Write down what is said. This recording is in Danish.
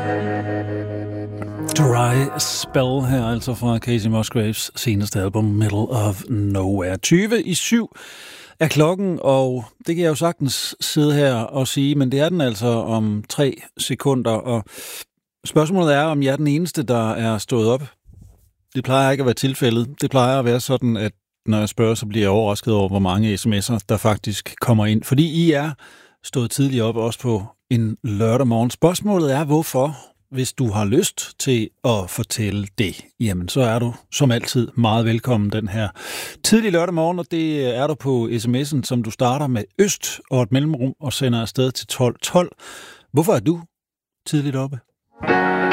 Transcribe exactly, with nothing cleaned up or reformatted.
Dry Spell her, altså fra Casey Musgraves seneste album Middle of Nowhere. tyve i syv er klokken, og det kan jeg jo sagtens sidde her og sige, men det er den altså om tre sekunder, og spørgsmålet er, om jeg er den eneste, der er stået op. Det plejer ikke at være tilfældet. Det plejer at være sådan, at når jeg spørger, så bliver jeg overrasket over, hvor mange sms'er, der faktisk kommer ind. Fordi I er stået tidligt op, også på en lørdag morgen. Spørgsmålet er, hvorfor? Hvis du har lyst til at fortælle det, jamen så er du som altid meget velkommen den her tidlig lørdag morgen, og det er du på sms'en, som du starter med øst og et mellemrum og sender afsted til tolv tolv. Hvorfor er du tidligt oppe?